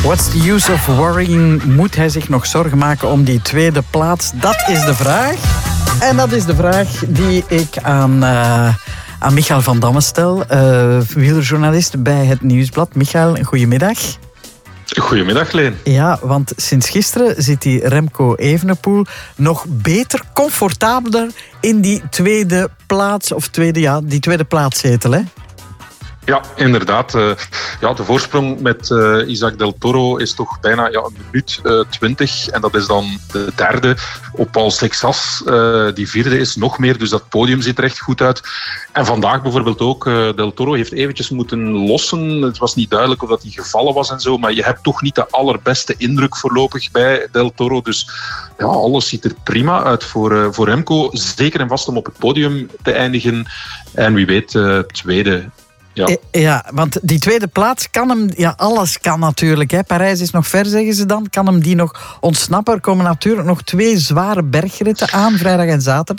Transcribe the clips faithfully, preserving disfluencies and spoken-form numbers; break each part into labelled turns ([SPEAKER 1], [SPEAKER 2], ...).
[SPEAKER 1] What's the use of worrying? Moet hij zich nog zorgen maken om die tweede plaats? Dat is de vraag. En dat is de vraag die ik aan, uh, aan Michael van Damme stel. Uh, wielerjournalist bij Het Nieuwsblad. Michael, goedemiddag.
[SPEAKER 2] Goedemiddag, Leen.
[SPEAKER 1] Ja, want sinds gisteren zit die Remco Evenepoel nog beter, comfortabeler in die tweede plaats, of tweede, ja, die tweede plaatszetel, hè?
[SPEAKER 2] Ja, inderdaad. Uh, ja, de voorsprong met uh, Isaac del Toro is toch bijna ja, een minuut uh, twintig. En dat is dan de derde op Paul Sexas. Uh, die vierde is nog meer, dus dat podium ziet er echt goed uit. En vandaag bijvoorbeeld ook, uh, del Toro heeft eventjes moeten lossen. Het was niet duidelijk of dat hij gevallen was en zo. Maar je hebt toch niet de allerbeste indruk voorlopig bij del Toro. Dus ja, alles ziet er prima uit voor, uh, voor Remco. Zeker en vast om op het podium te eindigen. En wie weet, uh, tweede. Ja.
[SPEAKER 1] ja, want die tweede plaats kan hem... Ja, alles kan natuurlijk. Hè. Parijs is nog ver, zeggen ze dan. Kan hem die nog ontsnappen? Er komen natuurlijk nog twee zware bergritten aan, vrijdag en zaterdag.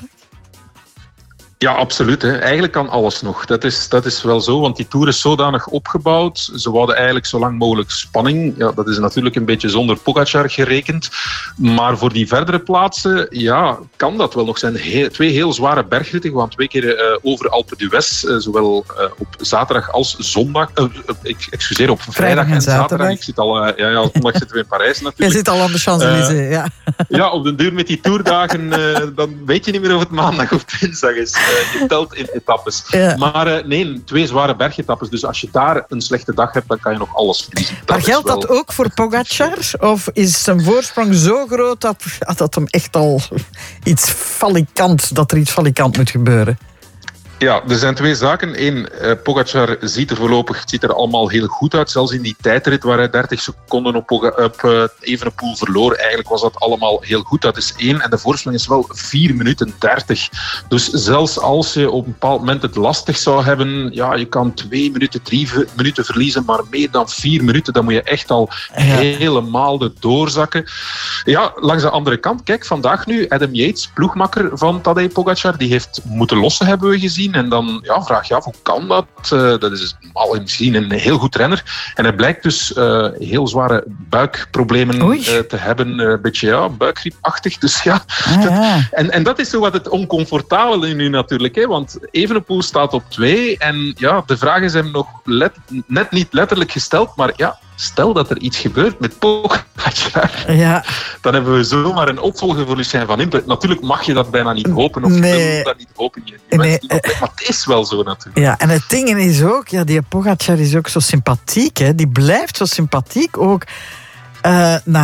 [SPEAKER 2] Ja, absoluut. Hè. Eigenlijk kan alles nog. Dat is, dat is wel zo, want die Tour is zodanig opgebouwd. Ze wouden eigenlijk zo lang mogelijk spanning. Ja, dat is natuurlijk een beetje zonder Pogačar gerekend. Maar voor die verdere plaatsen, ja, kan dat wel nog zijn. Heel, twee heel zware bergritten. We gaan twee keer uh, over Alpe d'Huez, uh, zowel uh, op zaterdag als zondag. Uh, uh, excuseer, op vrijdag, vrijdag en, en zaterdag. zaterdag. Ik zit al, uh, ja, ja, zondag zitten we in Parijs natuurlijk.
[SPEAKER 1] Je zit al aan de Champs-Élysées, uh, ja.
[SPEAKER 2] Ja, op de duur met die toerdagen, uh, dan weet je niet meer of het maandag of dinsdag is. Uh, je telt in etappes. Ja. Maar uh, nee, twee zware bergetappes. Dus als je daar een slechte dag hebt, dan kan je nog alles verliezen. Dat
[SPEAKER 1] maar geldt wel... dat ook voor Pogačar? Of is zijn voorsprong zo groot dat, dat hem echt al iets valikant, dat er iets valikant moet gebeuren?
[SPEAKER 2] Ja, er zijn twee zaken. Eén, uh, Pogačar ziet er voorlopig ziet er allemaal heel goed uit. Zelfs in die tijdrit waar hij dertig seconden op, op uh, Evenepoel verloor. Eigenlijk was dat allemaal heel goed. Dat is één. En de voorsprong is wel vier minuten dertig. Dus zelfs als je op een bepaald moment het lastig zou hebben, ja, je kan twee minuten, drie minuten verliezen, maar meer dan vier minuten, dan moet je echt al ja. helemaal de doorzakken. Ja, langs de andere kant, kijk, vandaag nu Adam Yates, ploegmakker van Tadej Pogačar, die heeft moeten lossen, hebben we gezien. En dan ja, vraag je af, hoe kan dat? Uh, dat is al misschien een heel goed renner. En hij blijkt dus uh, heel zware buikproblemen uh, te hebben. Een uh, beetje ja, buikgriepachtig. Dus ja.
[SPEAKER 1] Ah,
[SPEAKER 2] dat,
[SPEAKER 1] ja.
[SPEAKER 2] En, en dat is zo wat het oncomfortabele nu natuurlijk. Hè? Want Evenepoel staat op twee. En ja, de vraag is hem nog let, net niet letterlijk gesteld. Maar ja, stel dat er iets gebeurt met Pogačar,
[SPEAKER 1] ja.
[SPEAKER 2] dan hebben we zomaar een opvolger voor Lucien van Impe. Natuurlijk mag je dat bijna niet hopen, of
[SPEAKER 1] nee.
[SPEAKER 2] je wil dat niet hopen. Je, je
[SPEAKER 1] nee.
[SPEAKER 2] niet op, maar het is wel zo natuurlijk.
[SPEAKER 1] Ja, en het ding is ook, ja, die Pogačar is ook zo sympathiek, hè. Die blijft zo sympathiek ook uh, na